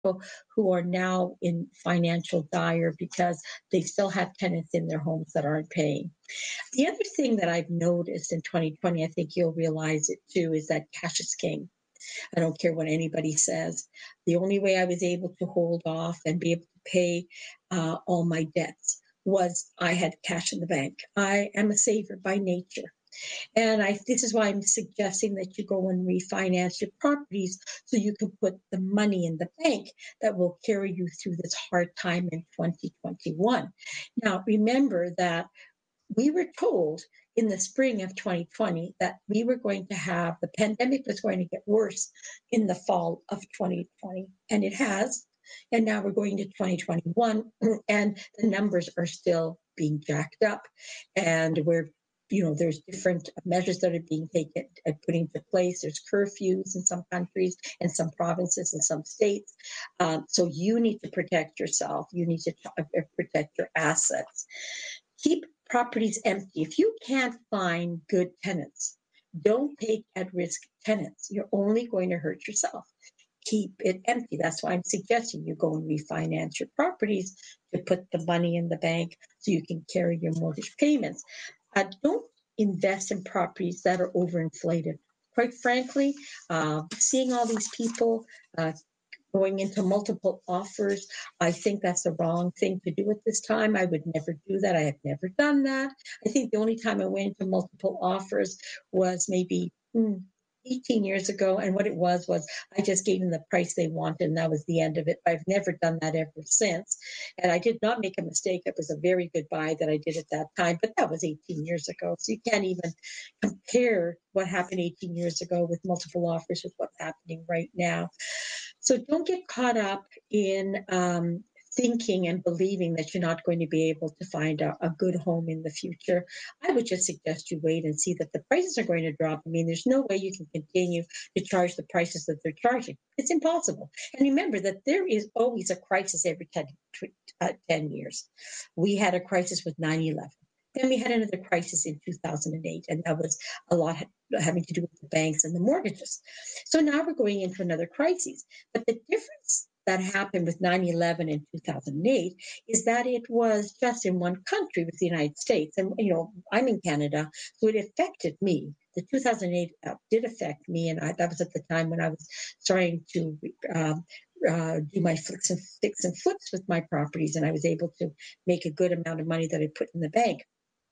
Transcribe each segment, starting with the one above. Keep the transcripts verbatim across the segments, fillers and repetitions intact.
people who are now in financial dire because they still have tenants in their homes that aren't paying. The other thing that I've noticed in twenty twenty, I think you'll realize it too, is that cash is king. I don't care what anybody says. The only way I was able to hold off and be able to pay uh, all my debts was I had cash in the bank. I am a saver by nature. And I, this is why I'm suggesting that you go and refinance your properties so you can put the money in the bank that will carry you through this hard time in twenty twenty-one. Now, remember that we were told in the spring of twenty twenty that we were going to have, the pandemic was going to get worse in the fall of twenty twenty, and it has. And now we're going to twenty twenty-one, and the numbers are still being jacked up. And we're, you know, there's different measures that are being taken and put into place. There's curfews in some countries and some provinces and some states. Um, so you need to protect yourself. You need to protect your assets. Keep properties empty. If you can't find good tenants, don't take at-risk tenants. You're only going to hurt yourself. Keep it empty. That's why I'm suggesting you go and refinance your properties to put the money in the bank so you can carry your mortgage payments. Uh, don't invest in properties that are overinflated. Quite frankly, uh, seeing all these people uh, going into multiple offers, I think that's the wrong thing to do at this time. I would never do that. I have never done that. I think the only time I went into multiple offers was maybe hmm, eighteen years ago. And what it was, was I just gave them the price they wanted, and that was the end of it. I've never done that ever since. And I did not make a mistake. It was a very good buy that I did at that time, but that was eighteen years ago. So you can't even compare what happened eighteen years ago with multiple offers with what's happening right now. So don't get caught up in um, thinking and believing that you're not going to be able to find a, a good home in the future. I would just suggest you wait and see that the prices are going to drop. I mean, there's no way you can continue to charge the prices that they're charging. It's impossible. And remember that there is always a crisis every ten, uh, ten years. We had a crisis with nine eleven. Then we had another crisis in two thousand eight, and that was a lot having to do with the banks and the mortgages. So now we're going into another crisis. But the difference that happened with nine eleven and two thousand eight is that it was just in one country, with the United States. And, you know, I'm in Canada, so it affected me. The two thousand eight uh, did affect me, and I, that was at the time when I was starting to um, uh, do my fix and, fix and flips with my properties, and I was able to make a good amount of money that I put in the bank.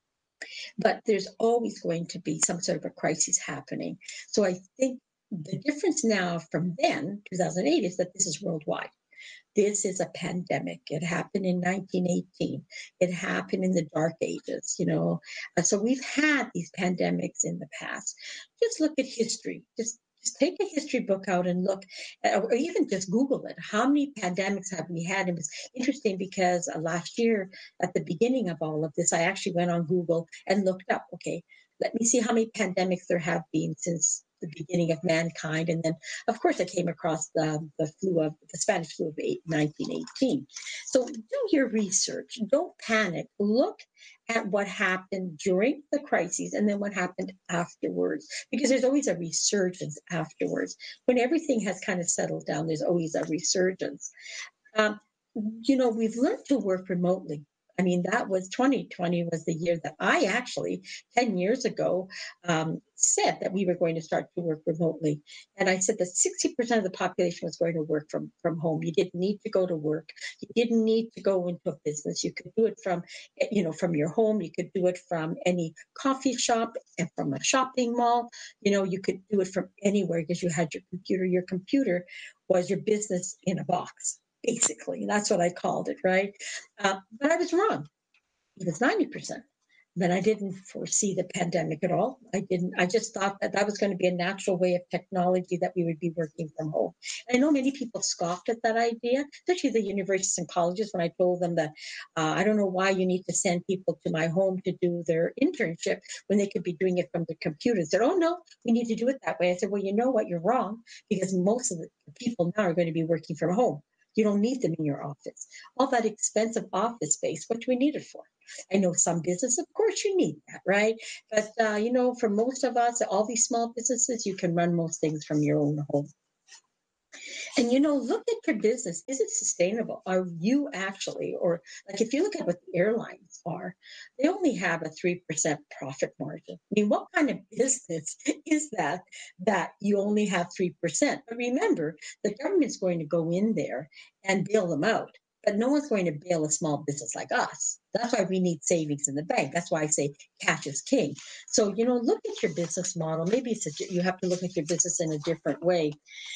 But there's always going to be some sort of a crisis happening. So I think the difference now from then, two thousand eight, is that this is worldwide. This is a pandemic. It happened in nineteen eighteen. It happened in the dark ages, you know. Uh, so we've had these pandemics in the past. Just look at history. Just just take a history book out and look, uh, or even just Google it. How many pandemics have we had? It was interesting because uh, last year, at the beginning of all of this, I actually went on Google and looked up, okay, let me see how many pandemics there have been since the beginning of mankind. And then, of course, I came across the, the flu of the Spanish flu of nineteen eighteen. So do your research. Don't panic. Look at what happened during the crises and then what happened afterwards, because there's always a resurgence afterwards. When everything has kind of settled down, there's always a resurgence. Um, you know, we've learned to work remotely. I mean, that was twenty twenty was the year that I actually, ten years ago, um, said that we were going to start to work remotely. And I said that sixty percent of the population was going to work from, from home. You didn't need to go to work. You didn't need to go into a business. You could do it from, you know, from your home. You could do it from any coffee shop and from a shopping mall. You know, you could do it from anywhere because you had your computer. Your computer was your business in a box. Basically, that's what I called it, right? Uh, but I was wrong. It was ninety percent. Then I didn't foresee the pandemic at all. I didn't. I just thought that that was going to be a natural way of technology, that we would be working from home. And I know many people scoffed at that idea, especially the universities and colleges, when I told them that uh, I don't know why you need to send people to my home to do their internship when they could be doing it from the computer. They said, oh, no, we need to do it that way. I said, well, you know what? You're wrong, because most of the people now are going to be working from home. You don't need them in your office. All that expensive office space, what do we need it for? I know some business, of course you need that, right? But, uh, you know, for most of us, all these small businesses, you can run most things from your own home. And you know, look at your business. Is it sustainable? Are you actually, or like if you look at what the airlines are, they only have a three percent profit margin. I mean, what kind of business is that that you only have three percent? But remember, the government's going to go in there and bail them out. But no one's going to bail a small business like us. That's why we need savings in the bank. That's why I say cash is king. So, you know, look at your business model. Maybe it's a, you have to look at your business in a different way.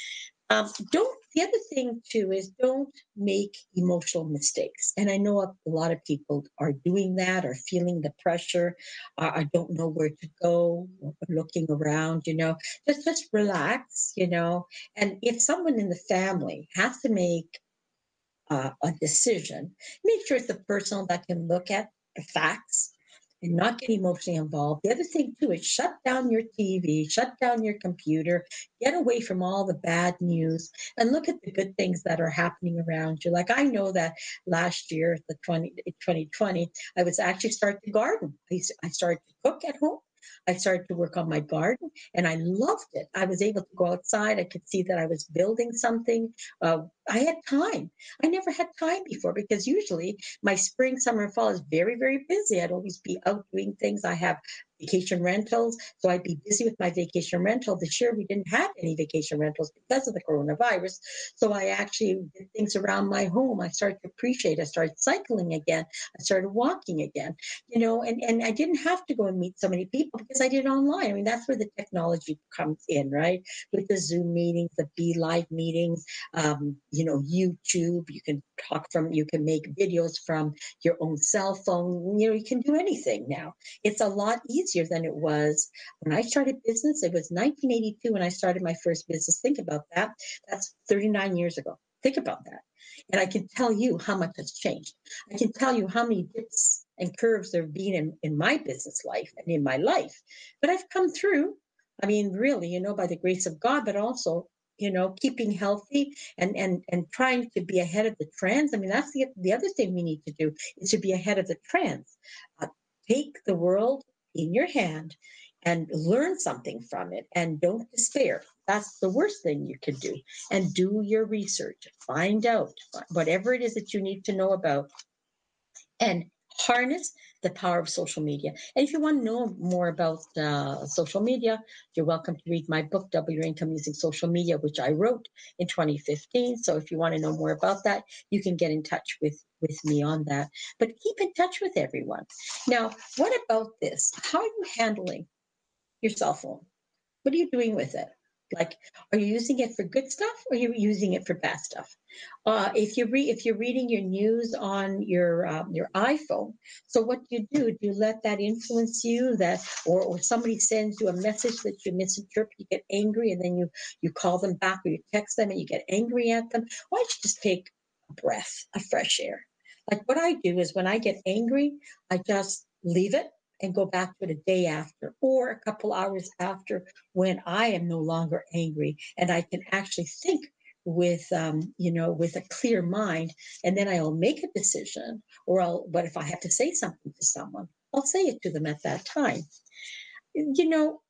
Um, don't the other thing too is don't make emotional mistakes. And I know a, a lot of people are doing that or feeling the pressure. Uh, I don't know where to go, looking around, you know, just just relax, you know. And if someone in the family has to make uh, a decision, make sure it's a person that can look at the facts and not get emotionally involved. The other thing too is shut down your T V, shut down your computer, get away from all the bad news and look at the good things that are happening around you. Like I know that last year, the twenty, twenty twenty, I was actually starting to garden. I, I started to cook at home. I started to work on my garden and I loved it. I was able to go outside. I could see that I was building something. Uh, I had time. I never had time before because usually my spring, summer, and fall is very, very busy. I'd always be out doing things. I have vacation rentals. So I'd be busy with my vacation rental. This year we didn't have any vacation rentals because of the coronavirus. So I actually did things around my home. I started to appreciate. I started cycling again. I started walking again, you know, and, and I didn't have to go and meet so many people because I did it online. I mean, that's where the technology comes in, right? With the Zoom meetings, the Be Live meetings, um, you know, YouTube, you can talk from, you can make videos from your own cell phone, you know, you can do anything now. It's a lot easier than it was when I started business. It was nineteen eighty-two when I started my first business. Think about that. That's thirty-nine years ago. Think about that. And I can tell you how much has changed. I can tell you how many dips and curves there have been in, in my business life and in my life. But I've come through, I mean, really, you know, by the grace of God, but also, you know, keeping healthy and and and trying to be ahead of the trends. I mean, that's the the other thing we need to do is to be ahead of the trends. Uh, take the world in your hand and learn something from it and don't despair. That's the worst thing you can do. And do your research, find out whatever it is that you need to know about and harness the power of social media. And if you want to know more about uh, social media, you're welcome to read my book, Double Your Income Using Social Media, which I wrote in twenty fifteen. So if you want to know more about that, you can get in touch with, with me on that. But keep in touch with everyone. Now, what about this? How are you handling your cell phone? What are you doing with it? Like, are you using it for good stuff or are you using it for bad stuff? Uh, if you read, if you're reading your news on your um, your iPhone, so what do you do? Do you let that influence you? That, or or somebody sends you a message that you misinterpret, you get angry, and then you you call them back or you text them and you get angry at them. Why don't you just take a breath, a fresh air? Like what I do is when I get angry, I just leave it and go back to it a day after or a couple hours after when I am no longer angry and I can actually think with um, you know, with a clear mind, and then I'll make a decision, or I'll, but if I have to say something to someone, I'll say it to them at that time. You know,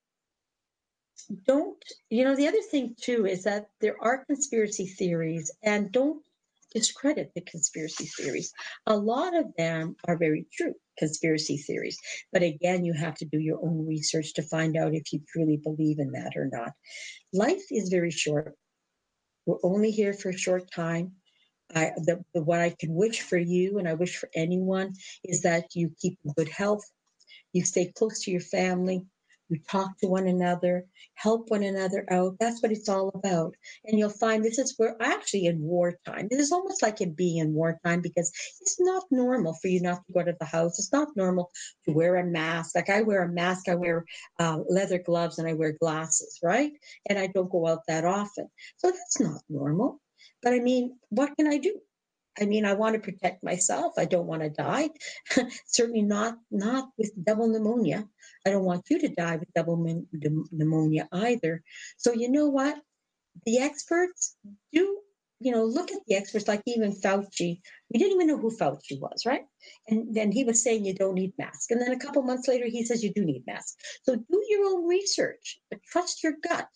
don't, you know, the other thing too is that there are conspiracy theories, and don't discredit the conspiracy theories. A lot of them are very true, conspiracy theories. But again, you have to do your own research to find out if you truly believe in that or not. Life is very short. We're only here for a short time. I, the, the, what I can wish for you, and I wish for anyone, is that you keep good health, you stay close to your family, you talk to one another, help one another out. That's what it's all about. And you'll find this is where actually in wartime, this is almost like it being in wartime because it's not normal for you not to go to the house. It's not normal to wear a mask. Like I wear a mask, I wear uh, leather gloves, and I wear glasses, right? And I don't go out that often. So that's not normal. But I mean, what can I do? I mean, I want to protect myself. I don't want to die. Certainly not not with double pneumonia. I don't want you to die with double pneumonia either. So you know what? The experts do, you know, look at the experts like even Fauci. We didn't even know who Fauci was, right? And then he was saying you don't need masks. And then a couple months later, he says you do need masks. So do your own research, but trust your gut.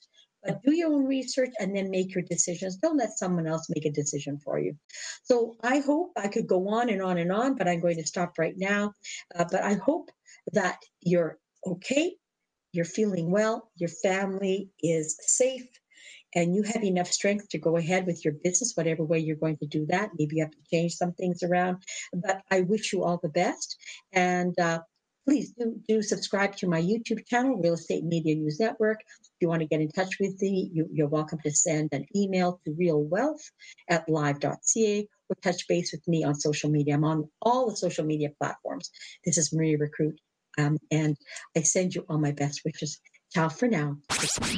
But do your own research and then make your decisions. Don't let someone else make a decision for you. So I hope I could go on and on and on, but I'm going to stop right now. Uh, but I hope that you're okay, you're feeling well, your family is safe, and you have enough strength to go ahead with your business, whatever way you're going to do that. Maybe you have to change some things around, but I wish you all the best. And uh, please do, do subscribe to my YouTube channel, Real Estate Media News Network. If you want to get in touch with me, you, you're welcome to send an email to realwealth at live dot c a or touch base with me on social media. I'm on all the social media platforms. This is Maria Recruit, um, and I send you all my best wishes. Ciao for now.